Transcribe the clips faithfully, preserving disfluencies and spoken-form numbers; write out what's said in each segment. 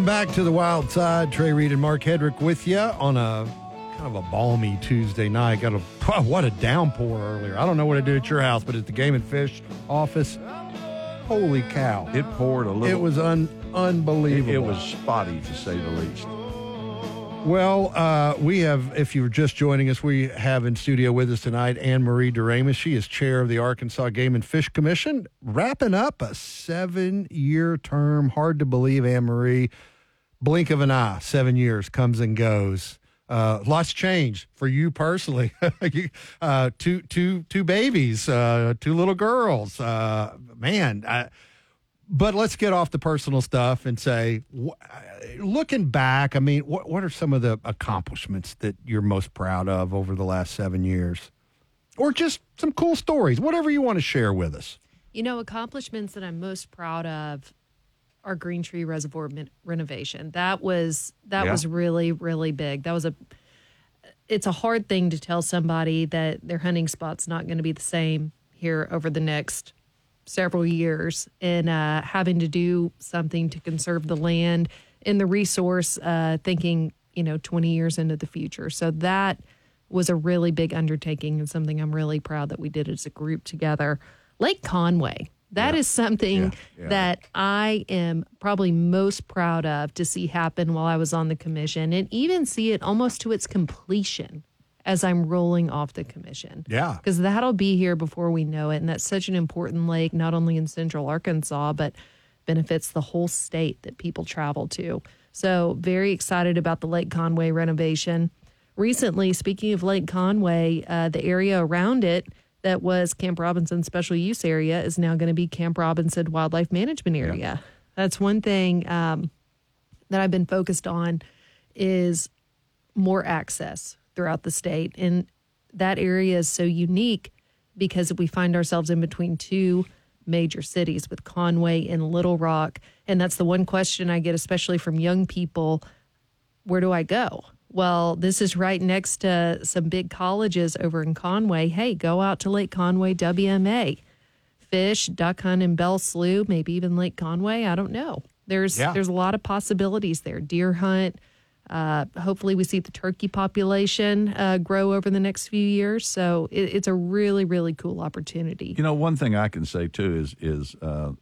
Back to the Wild Side. Trey Reed and Mark Hedrick with you on a kind of a balmy Tuesday night. Got a what a downpour earlier. I don't know what it did at your house, but at the Game and Fish office, holy cow! It poured a little. It was un, unbelievable. It, it was spotty, to say the least. Well, uh, we have, if you're just joining us, we have in studio with us tonight Anne Marie Doremus. She is chair of the Arkansas Game and Fish Commission, wrapping up a seven-year term. Hard to believe, Anne Marie. Blink of an eye, seven years comes and goes. Uh, lots changed for you personally. uh, two, two, two babies, uh, two little girls. Uh, man, I, but let's get off the personal stuff and say, wh- looking back, I mean, what what are some of the accomplishments that you're most proud of over the last seven years? Or just some cool stories, whatever you want to share with us. You know, accomplishments that I'm most proud of our Green Tree Reservoir min- renovation. That was that Yeah. was really, really big. That was a it's a hard thing to tell somebody that their hunting spot's not going to be the same here over the next several years, and uh, having to do something to conserve the land and the resource, uh, thinking, you know, twenty years into the future. So that was a really big undertaking and something I'm really proud that we did as a group together. Lake Conway. That Yeah. is something Yeah, yeah. that I am probably most proud of to see happen while I was on the commission, and even see it almost to its completion as I'm rolling off the commission. Yeah. Because that'll be here before we know it. And that's such an important lake, not only in central Arkansas, but benefits the whole state that people travel to. So very excited about the Lake Conway renovation. Recently, speaking of Lake Conway, uh, the area around it that was Camp Robinson Special Use Area is now going to be Camp Robinson Wildlife Management Area. Yeah. That's one thing um, that I've been focused on is more access throughout the state. And that area is so unique because we find ourselves in between two major cities with Conway and Little Rock. And that's the one question I get, especially from young people. Where do I go? Well, this is right next to some big colleges over in Conway. Hey, go out to Lake Conway W M A. Fish, duck hunt in Bell Slough, maybe even Lake Conway. I don't know. There's Yeah. there's a lot of possibilities there. Deer hunt. Uh, hopefully we see the turkey population uh, grow over the next few years. So it, it's a really, really cool opportunity. You know, one thing I can say too is is uh,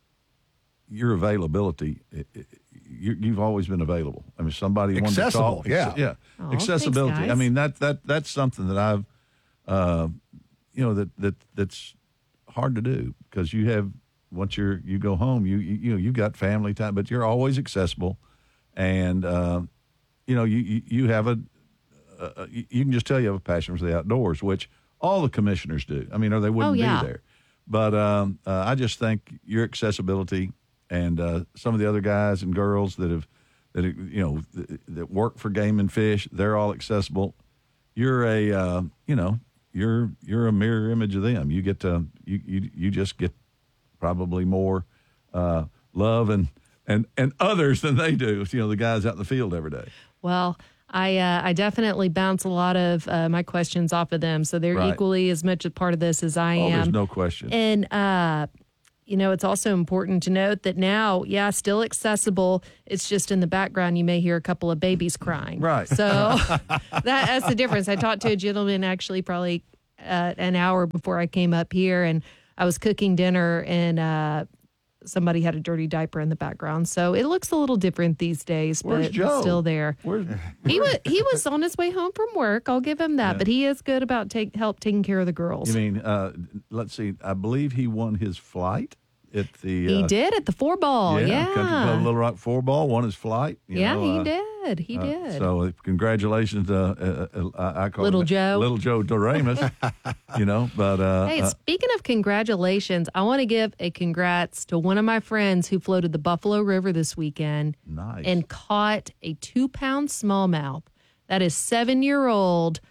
your availability. It, it, you, you've always been available. I mean, somebody wanted to Accessible, call. yeah. yeah. Aw, Accessibility. thanks, I guys. mean, that that that's something that I've, uh, you know, that that that's hard to do because you have once you're you go home, you you, you know you've got family time, but you're always accessible, and uh, you know you you, you have a uh, you you can just tell you have a passion for the outdoors, which all the commissioners do. I mean, or they wouldn't Oh, yeah. be there. But um, uh, I just think your accessibility and uh, some of the other guys and girls that have that you know that, that work for Game and Fish, they're all accessible. You're a uh, you know you're you're a mirror image of them. You get to you you, you just get probably more uh, love and, and and others than they do. You know, the guys out in the field every day. Well, I uh, I definitely bounce a lot of uh, my questions off of them. So they're Right. equally as much a part of this as I Oh, am. there's no question. And, uh, you know, it's also important to note that now, yeah, still accessible. It's just in the background, you may hear a couple of babies crying. Right. So that, that's the difference. I talked to a gentleman actually probably uh, an hour before I came up here, and I was cooking dinner, and uh, somebody had a dirty diaper in the background. So it looks a little different these days, Where's but Joe? it's still there. Where's, He was he was on his way home from work. I'll give him that. But he is good about take help taking care of the girls. you mean? Uh, let's see. I believe he won his flight at the. He uh, did at the four ball. Yeah. Country Club Little Rock four ball won his flight. you Yeah, know, he uh, did. He uh, did. So uh, congratulations, uh, uh, uh, I call Little him Joe. Little Joe Doremus. you know, but uh, Hey, uh, speaking of congratulations, I want to give a congrats to one of my friends who floated the Buffalo River this weekend nice. and caught a two pound smallmouth. That is seven year old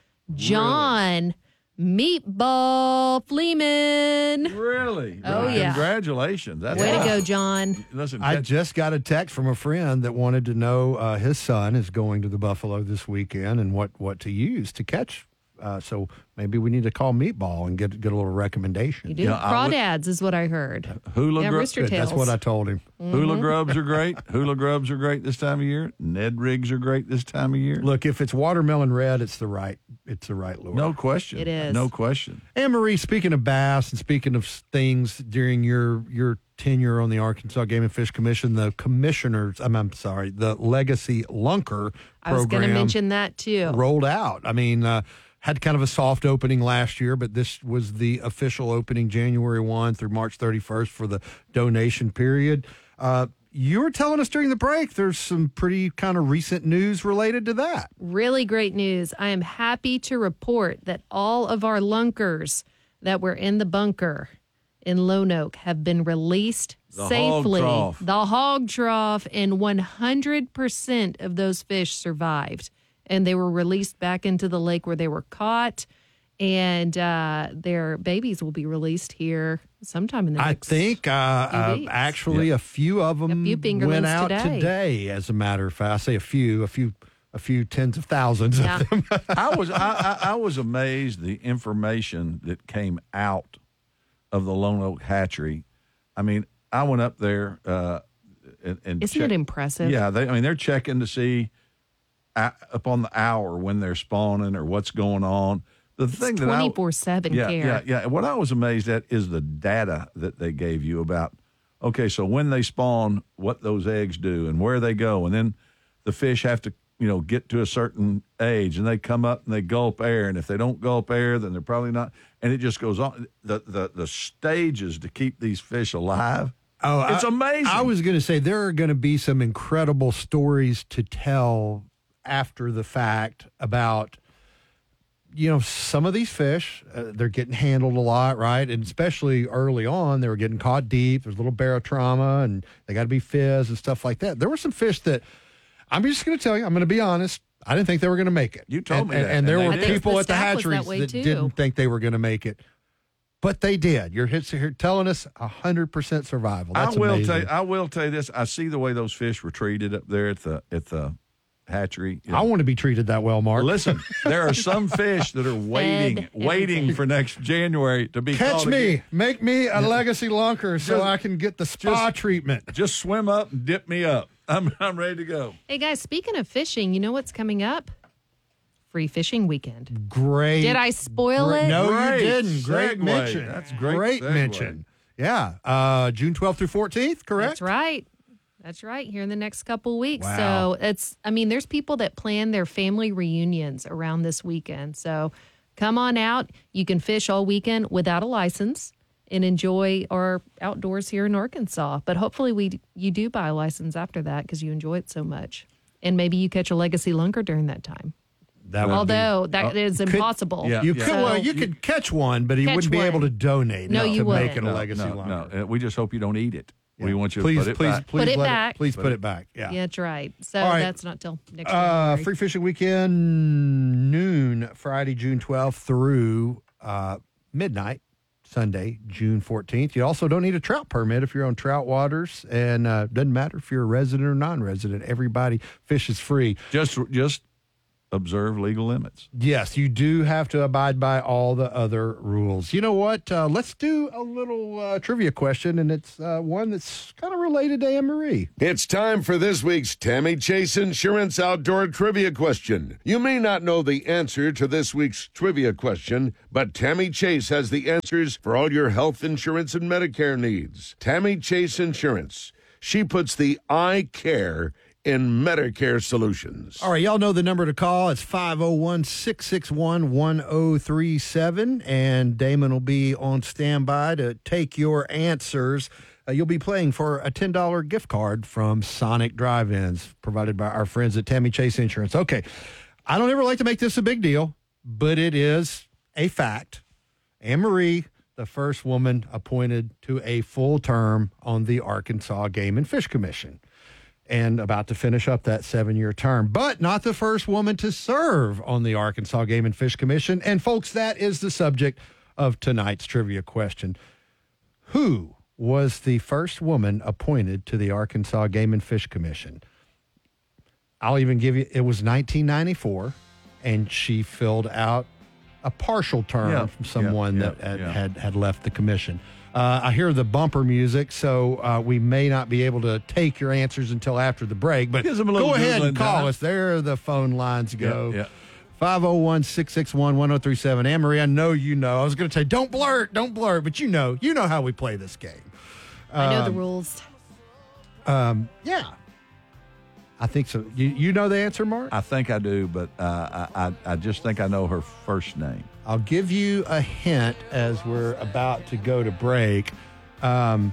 John Meatball Fleeman. Really? Oh, Right. yeah. Congratulations. That's Way to awesome. go, John. Listen, I that- just got a text from a friend that wanted to know uh, his son is going to the Buffalo this weekend and what, what to use to catch Uh, so maybe we need to call Meatball and get get a little recommendation. You do. You know, I would- Crawdads is what I heard. Hula, Yeah, grub- rooster Good, that's tails. what I told him. hula grubs are great. Hula grubs are great this time of year. Ned rigs are great this time of year. Look, if it's watermelon red, it's the right it's the right lure. No question. It is. No question. Anne Marie, speaking of bass and speaking of things during your your tenure on the Arkansas Game and Fish Commission, the commissioners, I'm, I'm sorry, the Legacy Lunker I was going to program mention that too. rolled out. I mean, uh, had kind of a soft opening last year, but this was the official opening January first through March thirty-first for the donation period. Uh, you were telling us during the break there's some pretty kind of recent news related to that. Really great news. I am happy to report that all of our lunkers that were in the bunker in Lone Oak have been released The hog safely. trough. The hog trough, and one hundred percent of those fish survived. And they were released back into the lake where they were caught. And uh, their babies will be released here sometime in the I next think uh, few uh, weeks. actually a few of them few fingerlings went out today. today. As a matter of fact, I say a few, a few, a few tens of thousands Yeah. of them. I was I, I, I was amazed the information that came out of the Lone Oak hatchery. I mean, I went up there uh, and, and Isn't it checked- impressive? Yeah, they, I mean they're checking to see uh, up on the hour when they're spawning or what's going on. The thing that I twenty-four seven yeah, care. yeah, yeah. What I was amazed at is the data that they gave you about, okay, so when they spawn, what those eggs do and where they go. And then the fish have to, you know, get to a certain age and they come up and they gulp air. And if they don't gulp air, then they're probably not. And it just goes on. The, the, the stages to keep these fish alive. Oh, It's I- amazing. I was going to say there are going to be some incredible stories to tell after the fact about, you know, some of these fish, uh, they're getting handled a lot, right? And especially early on, they were getting caught deep. There's a little barotrauma and they got to be fizz and stuff like that. There were some fish that, I'm just going to tell you, I'm going to be honest, I didn't think they were going to make it. You told and, me and, that, And and there they were I think people the at the staff was that hatcheries way that too. didn't think they were going to make it. But they did. You're here telling us one hundred percent survival. That's I will amazing. tell you, I will tell you this. I see the way those fish were treated up there at the at the hatchery. You know, I want to be treated that well, Mark. Listen, there are some fish that are waiting, Fed waiting everything. for next January to be Catch caught me. again. Make me a legacy lunker so Just- I can get the spa just- treatment. Just swim up and dip me up. I'm I'm ready to go. Hey guys, speaking of fishing, you know what's coming up? Free fishing weekend. Great. Did I spoil great- it? No, Great you didn't. Great segue. mention. That's great Great segue. mention. Yeah. Uh, June twelfth through fourteenth, correct? That's right. That's right. Here in the next couple weeks. Wow. So it's, I mean, there's people that plan their family reunions around this weekend. So come on out. You can fish all weekend without a license and enjoy our outdoors here in Arkansas. But hopefully we you do buy a license after that because you enjoy it so much. And maybe you catch a legacy lunker during that time. That would Although that is could- impossible. yeah. be, you could So- well, you could catch one, but you Catch wouldn't be one. able to donate. No, to you make wouldn't. it a No, legacy no, lunker. no. Uh, We just hope you don't eat it. We Yeah. want you please, to put it please, back. please Put it let back. please Put put it- it back. Yeah. Yeah, that's right. So All right. that's not till next Uh, January. free fishing weekend, noon, Friday, June twelfth through uh, midnight, Sunday, June fourteenth. You also don't need a trout permit if you're on trout waters, and uh, doesn't matter if you're a resident or non-resident. Everybody fishes free. Just just observe legal limits. Yes, you do have to abide by all the other rules. You know what? Uh, let's do a little uh, trivia question, and it's uh, one that's kind of related to Anne Marie. It's time for this week's Tammy Chase Insurance Outdoor Trivia Question. You may not know the answer to this week's trivia question, but Tammy Chase has the answers for all your health insurance and Medicare needs. Tammy Chase Insurance. She puts the I care in Medicare solutions. All right, y'all know the number to call. It's five oh one, six six one, one oh three seven, and Damon will be on standby to take your answers. Uh, you'll be playing for a ten dollars gift card from Sonic Drive-Ins, provided by our friends at Tammy Chase Insurance. Okay, I don't ever like to make this a big deal, but it is a fact. Anne Marie, the first woman appointed to a full term on the Arkansas Game and Fish Commission, and about to finish up that seven-year term, but not the first woman to serve on the Arkansas Game and Fish Commission. And, folks, that is the subject of tonight's trivia question. Who was the first woman appointed to the Arkansas Game and Fish Commission? I'll even give you, it was nineteen ninety-four, and she filled out a partial term Yeah, from someone yeah, that yeah, had, yeah. had had left the commission. Uh, I hear the bumper music, so uh, we may not be able to take your answers until after the break. But Gives them a little go ahead and Googling call time. us. There the phone lines go. Yeah, yeah. five oh one, six six one, one oh three seven. Anne Marie, I know you know. I was going to say, don't blurt, don't blurt, but you know, you know how we play this game. I know Um, the rules. Yeah. I think so. You you know the answer, Mark? I think I do, but uh, I, I I just think I know her first name. I'll give you a hint as we're about to go to break. Um,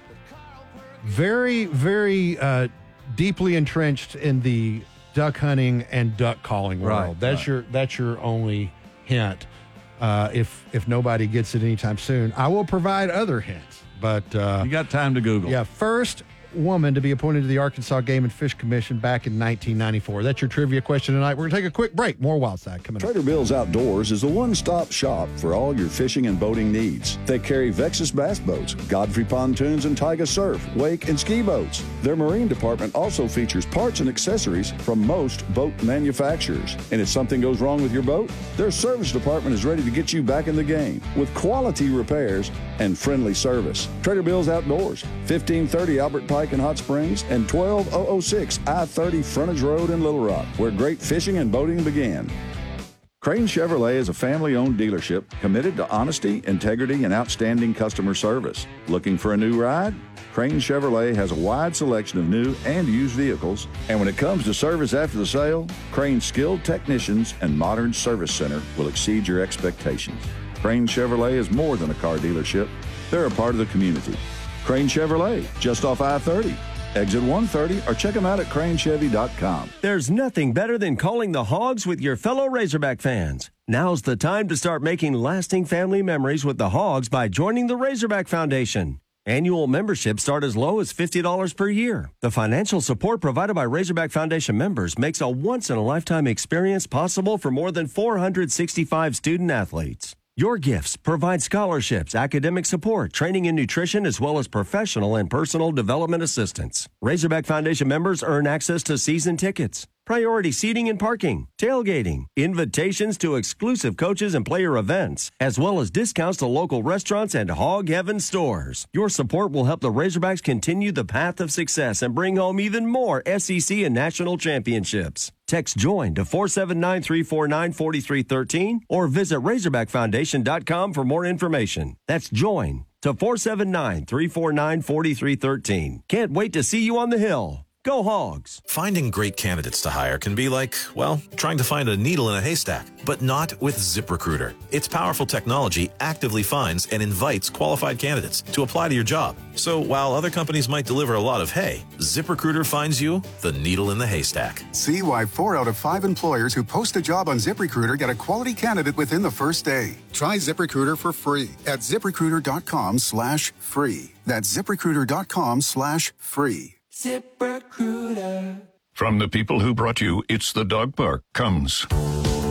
very, very uh, deeply entrenched in the duck hunting and duck calling world. Right, that's right. your that's your only hint. Uh, if if nobody gets it anytime soon, I will provide other hints. But uh, You got time to Google. yeah, first woman to be appointed to the Arkansas Game and Fish Commission back in nineteen ninety-four. That's your trivia question tonight. We're going to take a quick break. More Wildside coming up. Trader Bill's Outdoors is a one-stop shop for all your fishing and boating needs. They carry Vexus bass boats, Godfrey pontoons, and Taiga surf, wake, and ski boats. Their marine department also features parts and accessories from most boat manufacturers. And if something goes wrong with your boat, their service department is ready to get you back in the game with quality repairs and friendly service. Trader Bill's Outdoors, fifteen thirty Albert Pike in Hot Springs and twelve oh six I thirty Frontage Road in Little Rock, where great fishing and boating began. Crane Chevrolet is a family-owned dealership committed to honesty, integrity, and outstanding customer service. Looking for a new ride? Crane Chevrolet has a wide selection of new and used vehicles, and when it comes to service after the sale, Crane's skilled technicians and modern service center will exceed your expectations. Crane Chevrolet is more than a car dealership. They're a part of the community. Crane Chevrolet, just off I thirty, exit one thirty, or check them out at crane chevy dot com. There's nothing better than calling the Hogs with your fellow Razorback fans. Now's the time to start making lasting family memories with the Hogs by joining the Razorback Foundation. Annual memberships start as low as fifty dollars per year. The financial support provided by Razorback Foundation members makes a once-in-a-lifetime experience possible for more than four hundred sixty-five student athletes. Your gifts provide scholarships, academic support, training and nutrition, as well as professional and personal development assistance. Razorback Foundation members earn access to season tickets, priority seating and parking, tailgating, invitations to exclusive coaches and player events, as well as discounts to local restaurants and Hog Heaven stores. Your support will help the Razorbacks continue the path of success and bring home even more S E C and national championships. Text JOIN to four seven nine, three four nine, four three one three or visit razorback foundation dot com for more information. That's JOIN to four seven nine, three four nine, four three one three. Can't wait to see you on the Hill. Go Hogs! Finding great candidates to hire can be like, well, trying to find a needle in a haystack, but not with ZipRecruiter. Its powerful technology actively finds and invites qualified candidates to apply to your job. So while other companies might deliver a lot of hay, ZipRecruiter finds you the needle in the haystack. See why four out of five employers who post a job on ZipRecruiter get a quality candidate within the first day. Try ZipRecruiter for free at ZipRecruiter.com slash free. That's ZipRecruiter.com slash free. From the people who brought you It's the Dog Park comes